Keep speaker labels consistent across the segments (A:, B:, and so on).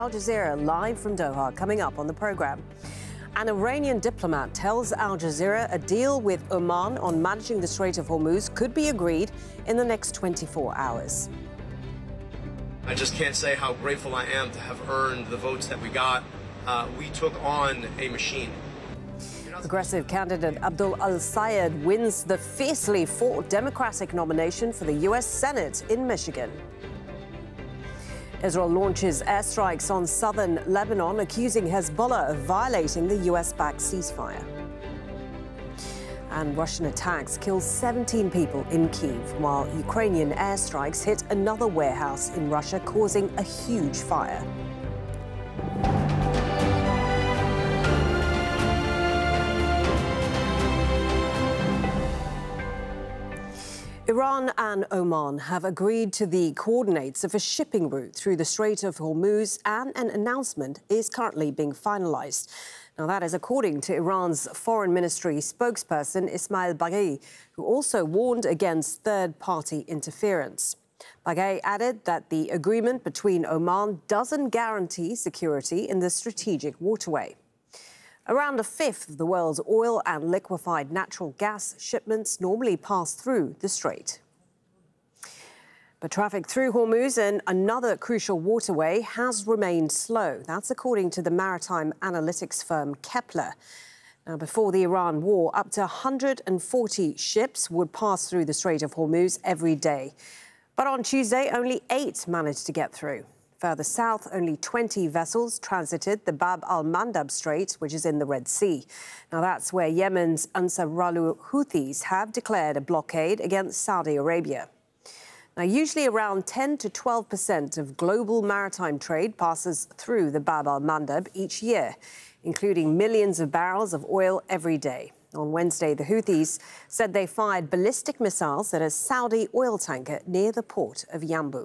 A: Al Jazeera live from Doha coming up on the program. An Iranian diplomat tells Al Jazeera a deal with Oman on managing the Strait of Hormuz could be agreed in the next 24 hours.
B: I just can't say how grateful I am to have earned the votes that we got. We took on a machine.
A: Progressive candidate Abdul Al-Sayed wins the fiercely fought Democratic nomination for the U.S. Senate in Michigan. Israel launches airstrikes on southern Lebanon, accusing Hezbollah of violating the U.S.-backed ceasefire. And Russian attacks kill 17 people in Kyiv, while Ukrainian airstrikes hit another warehouse in Russia, causing a huge fire. Iran and Oman have agreed to the coordinates of a shipping route through the Strait of Hormuz, and an announcement is currently being finalized. Now, that is according to Iran's Foreign Ministry spokesperson Ismail Baghei, who also warned against third-party interference. Baghei added that the agreement between Oman doesn't guarantee security in the strategic waterway. Around a fifth of the world's oil and liquefied natural gas shipments normally pass through the strait. But traffic through Hormuz and another crucial waterway has remained slow. That's according to the maritime analytics firm Kepler. Now, before the Iran war, up to 140 ships would pass through the Strait of Hormuz every day. But on Tuesday, only 8 managed to get through. Further south, only 20 vessels transited the Bab al-Mandab Strait, which is in the Red Sea. Now, that's where Yemen's Ansarullah Houthis have declared a blockade against Saudi Arabia. Now, usually around 10 to 12% of global maritime trade passes through the Bab al-Mandab each year, including millions of barrels of oil every day. On Wednesday, the Houthis said they fired ballistic missiles at a Saudi oil tanker near the port of Yanbu.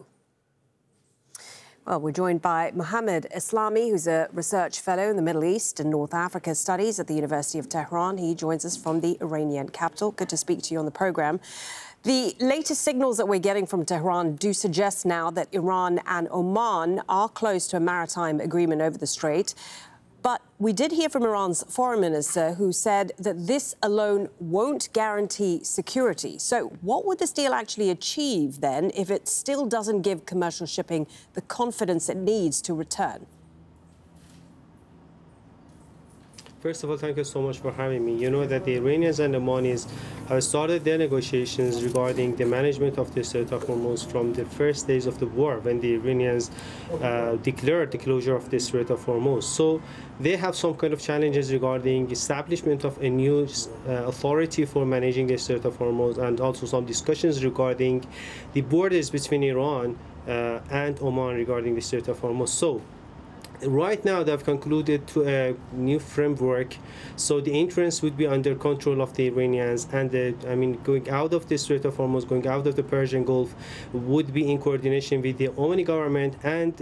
A: Well, we're joined by Mohammed Eslami, who's a research fellow in the Middle East and North Africa studies at the University of Tehran. He joins us from the Iranian capital. Good to speak to you on the program. The latest signals that we're getting from Tehran do suggest now that Iran and Oman are close to a maritime agreement over the strait. But we did hear from Iran's foreign minister, who said that this alone won't guarantee security. So what would this deal actually achieve, then, if it still doesn't give commercial shipping the confidence it needs to return?
C: First of all, thank you so much for having me. You know that the Iranians and the Omanis have started their negotiations regarding the management of the Strait of Hormuz from the first days of the war, when the Iranians declared the closure of the Strait of Hormuz. So they have some kind of challenges regarding establishment of a new authority for managing the Strait of Hormuz, and also some discussions regarding the borders between Iran and Oman regarding the Strait of Hormuz. So right now, they've concluded to a new framework, so the entrance would be under control of the Iranians, and going out of the Strait of Hormuz, going out of the Persian Gulf, would be in coordination with the Omani government and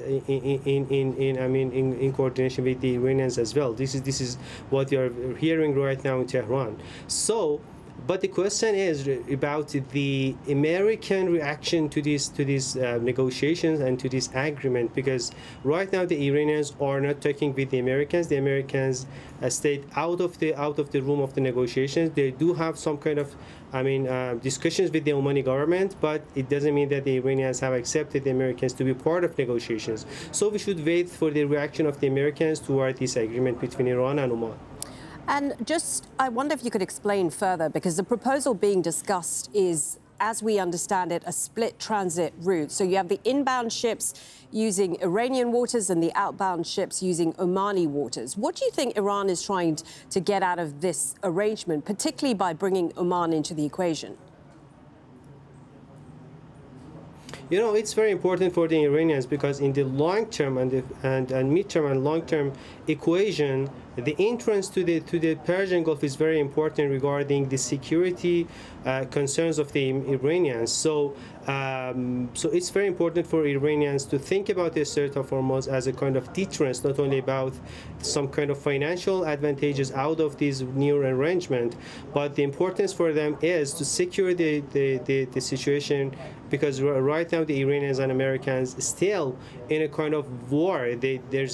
C: in coordination with the Iranians as well. This is what we are hearing right now in Tehran. But the question is about the American reaction to these negotiations and to this agreement, because right now the Iranians are not talking with the Americans. The Americans stayed out of the room of the negotiations. They do have some kind of discussions with the Omani government, but it doesn't mean that the Iranians have accepted the Americans to be part of negotiations. So we should wait for the reaction of the Americans toward this agreement between Iran and Oman.
A: And I wonder if you could explain further, because the proposal being discussed is, as we understand it, a split transit route. So you have the inbound ships using Iranian waters and the outbound ships using Omani waters. What do you think Iran is trying to get out of this arrangement, particularly by bringing Oman into the equation?
C: You know, it's very important for the Iranians, because in the long term and mid-term and long-term equation, the entrance to the Persian Gulf is very important regarding the security concerns of the Iranians. So it's very important for Iranians to think about the Strait of Hormuz as a kind of deterrence, not only about some kind of financial advantages out of this new arrangement, but the importance for them is to secure the situation, because right now the Iranians and Americans still in a kind of war. There's